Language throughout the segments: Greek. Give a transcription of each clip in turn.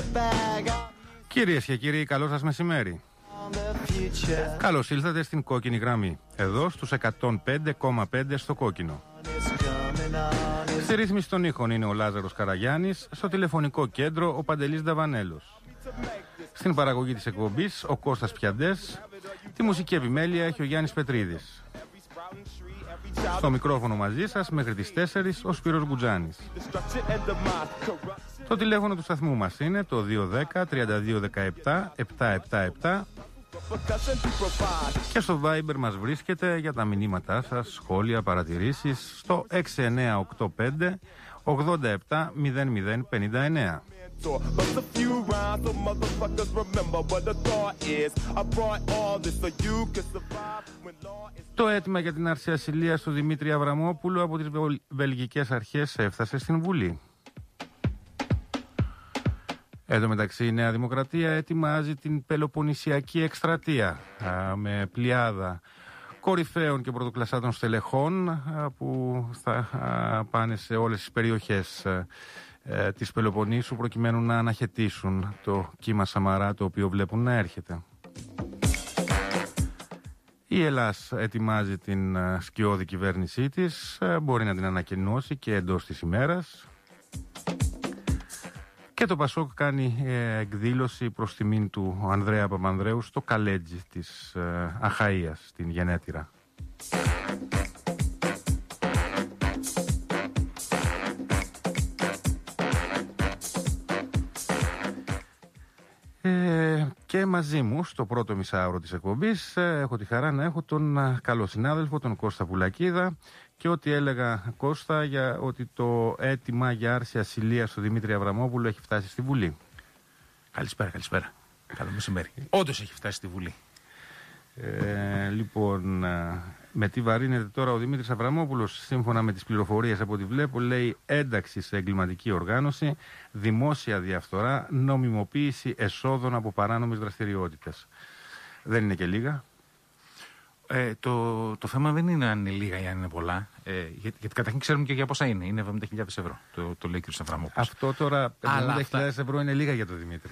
Κυρίες και κύριοι, καλό σας μεσημέρι. Καλώς ήλθατε στην κόκκινη γραμμή, εδώ στους 105,5 στο κόκκινο. Στη ρύθμιση των ήχων είναι ο Λάζαρος Καραγιάννης, στο τηλεφωνικό κέντρο ο Παντελής Νταβανέλος. Στην παραγωγή της εκπομπής ο Κώστας Πιαντές, τη μουσική επιμέλεια έχει ο Γιάννης Πετρίδης. Στο μικρόφωνο μαζί σας μέχρι τις 4 ο Σπύρος Γκουτζάνης. Το τηλέφωνο του σταθμού μας είναι το 210-3217-777 και στο Viber μας βρίσκεται για τα μηνύματά σας, σχόλια, παρατηρήσεις στο 6985 87 00 59. Το αίτημα για την άρση ασυλίας του Δημήτρη Αβραμόπουλου από τις βελγικές αρχές έφτασε στην Βουλή. Εν τω μεταξύ η Νέα Δημοκρατία ετοιμάζει την Πελοποννησιακή εκστρατεία με πλειάδα κορυφαίων και πρωτοκλασσάτων στελεχών που θα πάνε σε όλες τις περιοχές της Πελοποννήσου προκειμένου να αναχαιτήσουν το κύμα Σαμαρά το οποίο βλέπουν να έρχεται. Η Ελλάς ετοιμάζει την σκιώδη κυβέρνησή της, μπορεί να την ανακοινώσει και εντός της ημέρας. Και το Πασόκ κάνει εκδήλωση προς τιμήν του Ανδρέα Παπανδρέου στο Καλέτζι της Αχαΐας, στην Γενέτειρα. Και μαζί μου στο πρώτο μισάωρο της εκπομπής έχω τη χαρά να έχω τον καλό συνάδελφο, τον Κώστα Πουλακίδα, και ό,τι έλεγα, Κώστα, για ότι το αίτημα για άρση ασυλίας του Δημήτρη Αβραμόπουλου έχει φτάσει στη Βουλή. Καλησπέρα. Καλό μεσημέρι. Όντως έχει φτάσει στη Βουλή. Λοιπόν, με τι βαρύνεται τώρα ο Δημήτρης Αβραμόπουλος? Σύμφωνα με τις πληροφορίες από ό,τι βλέπω, λέει ένταξη σε εγκληματική οργάνωση, δημόσια διαφθορά, νομιμοποίηση εσόδων από παράνομες δραστηριότητες. Δεν είναι και λίγα. Το θέμα δεν είναι αν είναι λίγα ή αν είναι πολλά. Γιατί καταρχήν ξέρουμε και για πόσα είναι. Είναι 70.000 ευρώ. Το λέει ο κ. Αβραμόπουλος. Αυτό τώρα, 70.000 ευρώ είναι λίγα για τον Δημήτρη.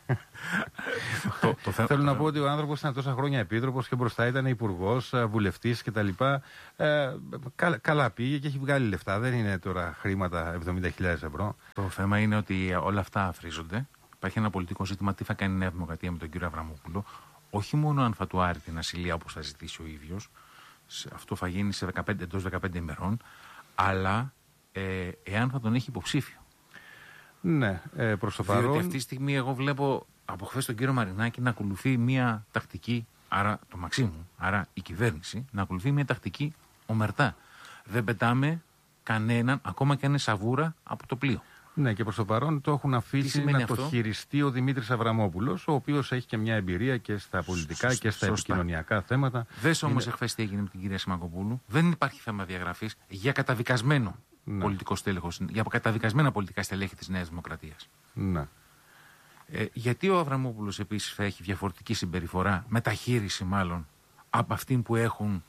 Θέλω να πω ότι ο άνθρωπος ήταν τόσα χρόνια επίτροπος και μπροστά ήταν υπουργός, βουλευτής κτλ. Καλά πήγε και έχει βγάλει λεφτά. Δεν είναι τώρα χρήματα 70.000 ευρώ. Το θέμα είναι ότι όλα αυτά αφρίζονται. Υπάρχει ένα πολιτικό ζήτημα τι θα κάνει η Νέα Δημοκρατία με τον κύριο Αβραμόπουλο. Όχι μόνο αν θα του άρει την ασυλία όπως θα ζητήσει ο ίδιος, αυτό θα γίνει εντός 15 ημερών, αλλά εάν θα τον έχει υποψήφιο. Ναι, προς το παρόν. Διότι αυτή τη στιγμή εγώ βλέπω από χθες τον κύριο Μαρινάκη να ακολουθεί μια τακτική, άρα το Μαξίμου, άρα η κυβέρνηση, να ακολουθεί μια τακτική ομερτά. Δεν πετάμε κανέναν, ακόμα και αν είναι σαβούρα, από το πλοίο. Ναι, και προς το παρόν το έχουν αφήσει να το χειριστεί ο Δημήτρης Αβραμόπουλος, ο οποίος έχει και μια εμπειρία και στα πολιτικά και στα επικοινωνιακά θέματα. Δες όμως εχθές τι έγινε με την κυρία Σιμακοπούλου. Δεν υπάρχει θέμα διαγραφής για καταδικασμένο πολιτικό στέλεχος, για καταδικασμένα πολιτικά στελέχη της Νέας Δημοκρατίας. Ναι. Γιατί ο Αβραμόπουλος επίσης θα έχει διαφορετική συμπεριφορά, μεταχείριση μάλλον, από αυτήν που έχουν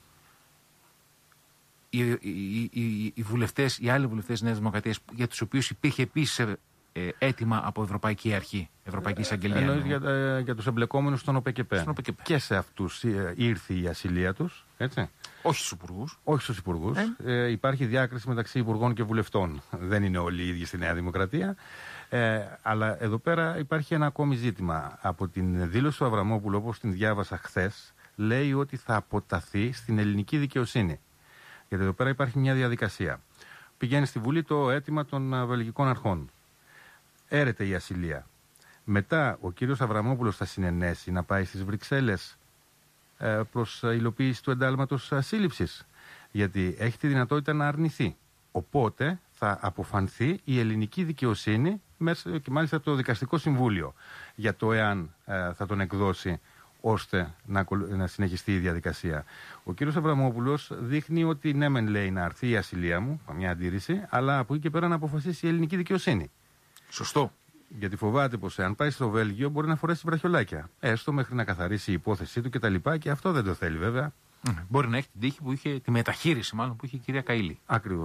οι βουλευτές, οι άλλοι βουλευτές της Νέας Δημοκρατίας, για τους οποίους υπήρχε επίσης αίτημα από Ευρωπαϊκή Αρχή, Ευρωπαϊκή Εισαγγελία. Εννοείς για τους εμπλεκόμενους στον ΟΠΕΚΕΠΕ. Και σε αυτούς ήρθε η ασυλία τους, έτσι. Όχι στους υπουργούς. Όχι στους υπουργούς. Υπάρχει διάκριση μεταξύ υπουργών και βουλευτών. Δεν είναι όλοι οι ίδιοι στη Νέα Δημοκρατία. Αλλά εδώ πέρα υπάρχει ένα ακόμη ζήτημα. Από την δήλωση του Αβραμόπουλου, όπως την διάβασα χθες, λέει ότι θα αποταθεί στην ελληνική δικαιοσύνη. Γιατί εδώ πέρα υπάρχει μια διαδικασία. Πηγαίνει στη Βουλή το αίτημα των βελγικών αρχών. Έρεται η ασυλία. Μετά ο κύριος Αβραμόπουλος θα συνενέσει να πάει στις Βρυξέλλες προς υλοποίηση του εντάλματος σύλληψης. Γιατί έχει τη δυνατότητα να αρνηθεί. Οπότε θα αποφανθεί η ελληνική δικαιοσύνη και μάλιστα το Δικαστικό Συμβούλιο για το εάν θα τον εκδώσει ώστε να συνεχιστεί η διαδικασία. Ο κύριος Αβραμόπουλος δείχνει ότι ναι μεν λέει να αρθεί η ασυλία μου, καμιά αντίρρηση, αλλά από εκεί και πέρα να αποφασίσει η ελληνική δικαιοσύνη. Σωστό. Γιατί φοβάται πως αν πάει στο Βέλγιο μπορεί να φορέσει βραχιολάκια. Έστω μέχρι να καθαρίσει η υπόθεσή του κτλ. Και αυτό δεν το θέλει βέβαια. Μπορεί να έχει την τύχη που είχε, τη μεταχείριση μάλλον που είχε η κυρία Καΐλη. Ακριβώς.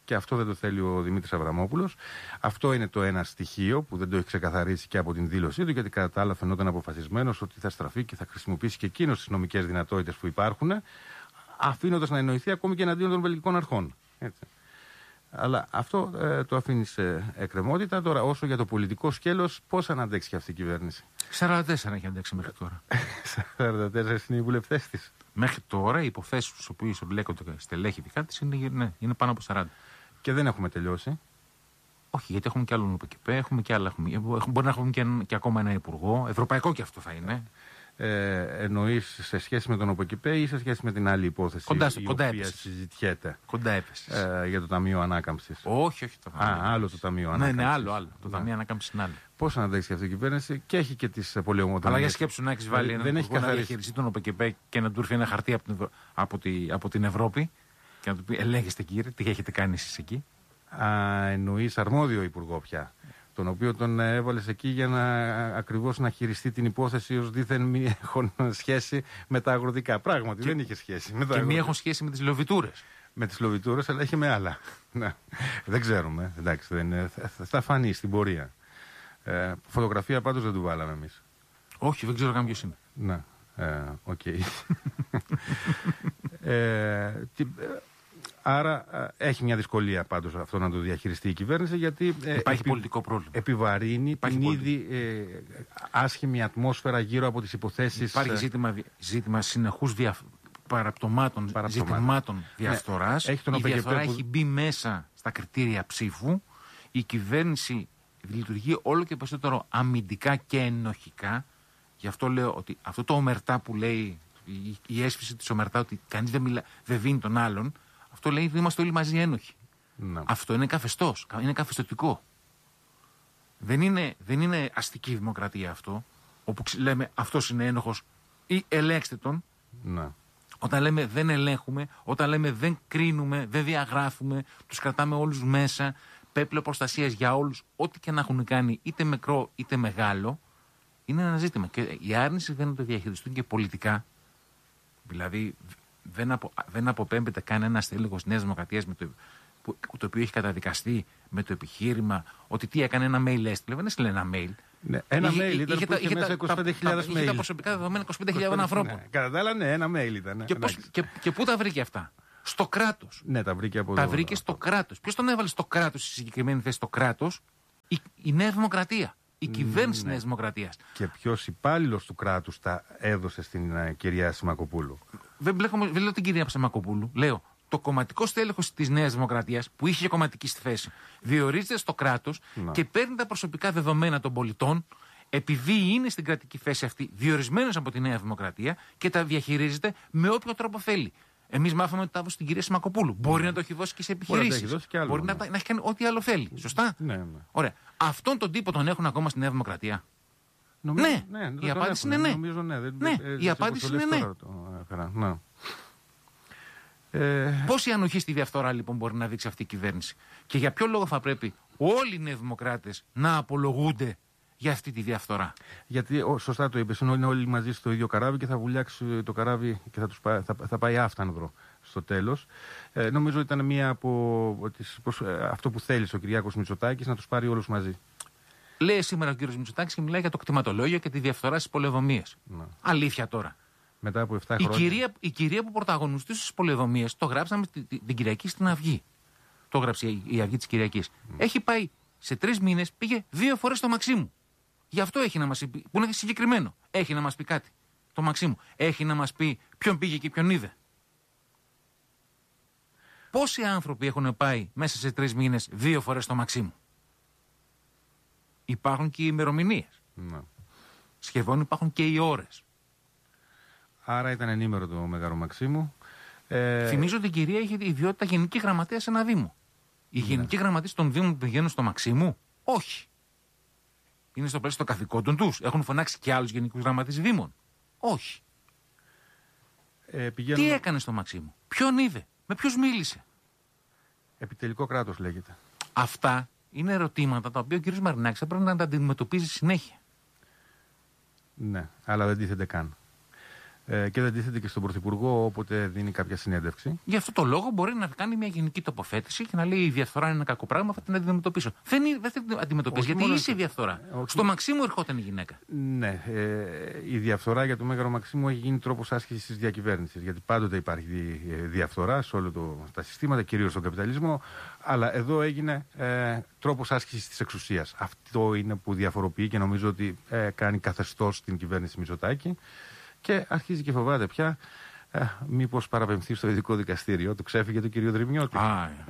και αυτό δεν το θέλει ο Δημήτρης Αβραμόπουλος. Αυτό είναι το ένα στοιχείο που δεν το έχει ξεκαθαρίσει και από την δήλωσή του, γιατί κατά τα άλλα φαινόταν αποφασισμένος ότι θα στραφεί και θα χρησιμοποιήσει και εκείνος τις νομικές δυνατότητες που υπάρχουν, αφήνοντας να εννοηθεί ακόμη και εναντίον των βελγικών αρχών. Έτσι. Αλλά αυτό το αφήνει σε εκκρεμότητα. Τώρα, όσο για το πολιτικό σκέλος, πώς αν αντέξει και αυτή η κυβέρνηση? 44 έχει αντέξει μέχρι τώρα. 44 είναι οι βουλευτές της. Μέχρι τώρα οι υποθέσεις στους οποίους εμπλέκονται στελέχη δικά της είναι πάνω από 40. Και δεν έχουμε τελειώσει. Όχι, γιατί έχουμε και άλλον ΟΠΚΠ, έχουμε και άλλα. Μπορεί να έχουμε και ακόμα ένα υπουργό. Ευρωπαϊκό και αυτό θα είναι. Εννοείς σε σχέση με τον ΟΠΚΠ ή σε σχέση με την άλλη υπόθεση η οποία συζητιέται? Κοντά έπεσες. Για το Ταμείο Ανάκαμψης. Όχι το Ταμείο. Άλλο το Ταμείο Ανάκαμψης. Ναι, άλλο. Το Ταμείο Ανάκαμψης είναι άλλο. Πώς αναδείξει αυτή η κυβέρνηση και έχει και τις πολεομοδομίες. Αλλά για σκέψου να έχεις βάλει έναν υπουργό να διαχειριστεί τον ΟΠΚΠ και να του έρθει ένα χαρτί από την Ευρώπη και να του πει: ελέγχεστε κύριε, τι έχετε κάνει εσείς εκεί? Εννοείς αρμόδιο υπουργό πια, τον οποίο τον έβαλες εκεί για να ακριβώς να χειριστεί την υπόθεση ως δήθεν μη έχουν σχέση με τα αγροτικά. Πράγματι δεν είχε σχέση με τα αγροτικά. Και μη έχουν σχέση με τις λοβιτούρες. Με τις λοβιτούρες, αλλά έχει με άλλα. Δεν ξέρουμε. Εντάξει, θα φανεί στην πορεία. Φωτογραφία πάντως δεν του βάλαμε εμείς. Όχι, δεν ξέρω καν ποιος είναι. Ναι, οκ. Άρα έχει μια δυσκολία πάντως αυτό να το διαχειριστεί η κυβέρνηση, γιατί υπάρχει πολιτικό πρόβλημα. Επιβαρύνει την ήδη άσχημη ατμόσφαιρα γύρω από τις υποθέσεις. Υπάρχει ζήτημα συνεχούς παραπτωμάτων, ζητημάτων διαφθοράς. Ναι. Η διαφθορά έχει μπει μέσα στα κριτήρια ψήφου. Η κυβέρνηση λειτουργεί όλο και περισσότερο αμυντικά και ενοχικά. Γι' αυτό λέω ότι αυτό το ομερτά που λέει, η έσφυση της ομερτά, ότι κανείς δεν δίνει τον άλλον, αυτό λέει ότι είμαστε όλοι μαζί ένοχοι. Ναι. Αυτό είναι καθεστώς, είναι καθεστωτικό. Δεν είναι αστική δημοκρατία αυτό, όπου λέμε αυτός είναι ένοχος ή ελέγξτε τον. Ναι. Όταν λέμε δεν ελέγχουμε, όταν λέμε δεν κρίνουμε, δεν διαγράφουμε, τους κρατάμε όλους μέσα, πέπλο προστασίας για όλους, ό,τι και να έχουν κάνει, είτε μικρό είτε μεγάλο, είναι ένα ζήτημα. Και η άρνηση δεν το διαχειριστούν και πολιτικά. Δηλαδή, δεν αποπέμπεται κανένα στέλεχος Νέας Δημοκρατίας το οποίο έχει καταδικαστεί με το επιχείρημα ότι τι έκανε, ένα mail έστειλε. Δεν έστειλε ένα mail. Ναι, ένα mail ήταν που είχε μέσα 25.000 mail. Είχε τα προσωπικά δεδομένα 25.000 ανθρώπων. Ναι, κατά τα άλλα, ναι, ένα mail ήταν. Και πού τα βρήκε αυτά? Στο κράτος. Ναι, τα βρήκε από εδώ. Τα βρήκε στο κράτος. Ποιος τον έβαλε στο κράτος, στη συγκεκριμένη θέση στο κράτος? Η Νέα Δημοκρατία. Η κυβέρνηση της Νέας Δημοκρατίας. Και ποιος υπάλληλος του κράτους τα έδωσε στην κυρία Σιμακοπούλου? Δεν λέω την κυρία Σιμακοπούλου. Λέω το κομματικό στέλεχος της Νέας Δημοκρατίας, που είχε κομματική στη θέση, διορίζεται στο κράτος και παίρνει τα προσωπικά δεδομένα των πολιτών, επειδή είναι στην κρατική θέση αυτή, διορισμένος από τη Νέα Δημοκρατία, και τα διαχειρίζεται με όποιο τρόπο θέλει. Εμείς μάθαμε ότι τα έδωσε στην κυρία Σιμακοπούλου. Μπορεί να το έχει δώσει και σε επιχειρήσεις. Μπορεί να έχει κάνει ό,τι άλλο θέλει. Σωστά. Ναι. Ωραία. Αυτόν τον τύπο τον έχουν ακόμα στη Νέα Δημοκρατία? Ναι. Η απάντηση είναι ναι. Νομίζω ναι. Η απάντηση είναι ναι. Πόση ανοχή στη διαφθορά λοιπόν μπορεί να δείξει αυτή η κυβέρνηση? Και για ποιο λόγο θα πρέπει όλοι οι νέοι δημοκράτες να απολογούνται για αυτή τη διαφθορά? Γιατί, σωστά το είπες, είναι όλοι μαζί στο ίδιο καράβι και θα βουλιάξει το καράβι και θα πάει άφτανδρο στο τέλος. Νομίζω ήταν μία από αυτό που θέλησε ο Κυριάκος Μητσοτάκης, να τους πάρει όλους μαζί. Λέει σήμερα ο κύριος Μητσοτάκης και μιλάει για το κτηματολόγιο και τη διαφθορά στις πολεοδομίες. Αλήθεια τώρα. Μετά από 7 χρόνια. Η κυρία που πρωταγωνιστούσε στις πολεοδομίες, το γράψαμε την Κυριακή στην Αυγή. Το έγραψε η Αυγή της Κυριακής. Έχει πάει σε 3 μήνες, πήγε 2 φορές στο Μαξίμου. Γι' αυτό έχει να μας πει, που είναι συγκεκριμένο. Έχει να μας πει κάτι. Το Μαξίμου. Έχει να μας πει ποιον πήγε και ποιον είδε. Πόσοι άνθρωποι έχουν πάει μέσα σε 3 μήνες 2 φορές στο Μαξίμου? Υπάρχουν και οι ημερομηνίες. Σχεδόν υπάρχουν και οι ώρες. Άρα ήταν ενήμερο το Μέγαρο Μαξίμου. Θυμίζω ότι η κυρία είχε ιδιότητα γενική γραμματέα σε ένα Δήμο. Οι γενικοί γραμματείς των Δήμων που πηγαίνουν στο Μαξίμου, όχι. Είναι στο πλαίσιο των καθηκόντων τους. Έχουν φωνάξει και άλλους γενικούς γραμματείς Δήμων. Όχι. Τι έκανε στο Μαξίμου? Ποιον είδε? Με ποιους μίλησε? Επιτελικό κράτος λέγεται. Αυτά είναι ερωτήματα τα οποία ο κ. Μαρινάκης θα πρέπει να τα αντιμετωπίζει συνέχεια. Ναι, αλλά δεν τίθενται καν. Και δεν τίθεται και στον Πρωθυπουργό όποτε δίνει κάποια συνέντευξη. Γι' αυτό το λόγο μπορεί να κάνει μια γενική τοποθέτηση και να λέει η διαφθορά είναι ένα κακό πράγμα, θα την αντιμετωπίσω. Δεν την αντιμετωπίζει, γιατί είσαι η διαφθορά. Στο Μαξίμου ερχόταν η γυναίκα. Ναι, η διαφθορά για το Μέγαρο Μαξίμου έχει γίνει τρόπος άσκησης της διακυβέρνησης. Γιατί πάντοτε υπάρχει διαφθορά σε όλα τα συστήματα, κυρίως στον καπιταλισμό. Αλλά εδώ έγινε τρόπος άσκησης της εξουσίας. Αυτό είναι που διαφοροποιεί και νομίζω ότι κάνει καθεστώς την κυβέρνηση Μητσοτάκη. Και αρχίζει και φοβάται πια μήπως παραπεμφθεί στο ειδικό δικαστήριο. Το ξέφυγε το κύριο Δρυμιώτη.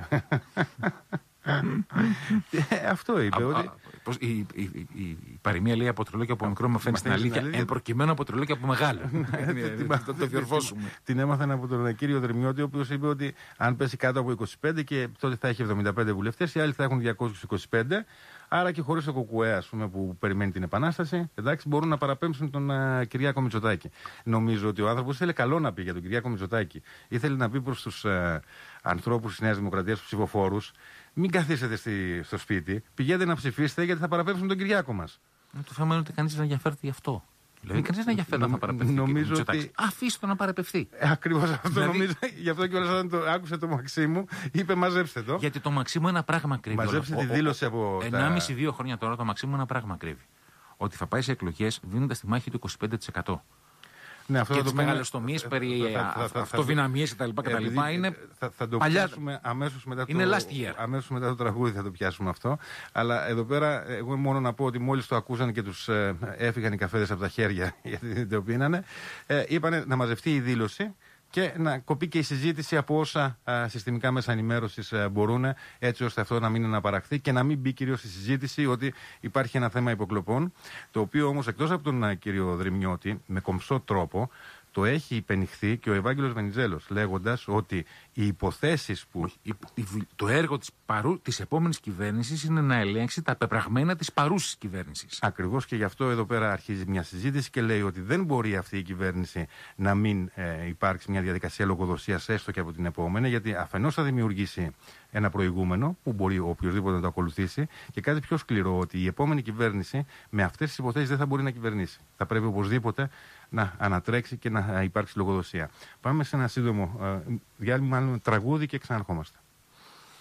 Αυτό είπε. Η παροιμία λέει από τρελό και από μικρό με φαίνεται στην αλήθεια. Εν προκειμένου από τρελό και από μεγάλο. Το διορθώσουμε. Την έμαθαν από τον κύριο Δρυμιώτη, ο οποίος είπε ότι αν πέσει κάτω από 25 και τότε θα έχει 75 βουλευτές, οι άλλοι θα έχουν 225. Άρα και χωρίς το Κουκουέ, ας πούμε, που περιμένει την Επανάσταση, εντάξει, μπορούν να παραπέμψουν τον Κυριάκο Μητσοτάκη. Νομίζω ότι ο άνθρωπος ήθελε καλό να πει για τον Κυριάκο Μητσοτάκη. Ήθελε να πει προς τους ανθρώπους της Νέας Δημοκρατίας, τους ψηφοφόρους, μην καθίσετε στο σπίτι, πηγαίνετε να ψηφίσετε γιατί θα παραπέμψουν τον Κυριάκο μας. Το θέμα είναι ότι κανείς δεν ενδιαφέρεται γι' αυτό. Δηλαδή, κανείς δεν ενδιαφέρεται να θα παραπευθεί. Νομίζω ότι. Αφήστε το να παραπευθεί. Ακριβώς αυτό δηλαδή... νομίζω. Γι' αυτό κιόλας όταν το άκουσε το Μαξίμου, είπε μαζέψτε το. Γιατί το Μαξίμου ένα πράγμα κρύβει. Μαζέψτε τη δήλωση από. 1,5-2 χρόνια τώρα το Μαξίμου ένα πράγμα κρύβει. Ότι θα πάει σε εκλογές δίνοντας τη μάχη του 25%. Ναι, αυτό και τις μεγαλοστομίες περί αυτοδυναμίες κτλ. Είναι θα το πιάσουμε αμέσως μετά το, αμέσως μετά το τραγούδι θα το πιάσουμε αυτό. Αλλά εδώ πέρα εγώ μόνο να πω ότι μόλις το ακούσαν και τους έφυγαν οι καφέδες από τα χέρια γιατί δεν το πίνανε, είπανε να μαζευτεί η δήλωση και να κοπεί και η συζήτηση από όσα συστημικά μέσα ενημέρωσης μπορούν, έτσι ώστε αυτό να μην αναπαραχθεί και να μην μπει κυρίως στη συζήτηση ότι υπάρχει ένα θέμα υποκλοπών, το οποίο όμως εκτός από τον κύριο Δρυμιώτη, με κομψό τρόπο, το έχει υπενηχθεί και ο Ευάγγελος Βενιζέλος, λέγοντας ότι οι υποθέσεις που. Το έργο της επόμενης κυβέρνησης είναι να ελέγξει τα πεπραγμένα της παρούσης κυβέρνησης. Ακριβώς, και γι' αυτό εδώ πέρα αρχίζει μια συζήτηση και λέει ότι δεν μπορεί αυτή η κυβέρνηση να μην υπάρξει μια διαδικασία λογοδοσίας έστω και από την επόμενη, γιατί αφενός θα δημιουργήσει ένα προηγούμενο που μπορεί οποιοδήποτε να το ακολουθήσει, και κάτι πιο σκληρό, ότι η επόμενη κυβέρνηση με αυτές τις υποθέσεις δεν θα μπορεί να κυβερνήσει. Θα πρέπει οπωσδήποτε να ανατρέξει και να υπάρξει λογοδοσία. Πάμε σε ένα σύντομο διάλειμμα, μάλλον τραγούδι, και ξαναρχόμαστε.